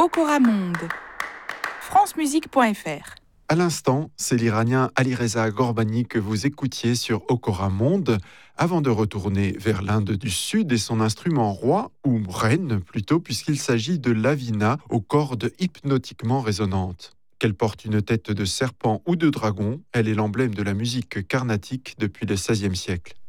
Okora Monde, francemusique.fr. À l'instant, c'est l'Iranien Alireza Ghorbani que vous écoutiez sur Okora Monde, avant de retourner vers l'Inde du Sud et son instrument roi, ou reine plutôt, puisqu'il s'agit de l'avina aux cordes hypnotiquement résonantes. Qu'elle porte une tête de serpent ou de dragon, elle est l'emblème de la musique carnatique depuis le XVIe siècle.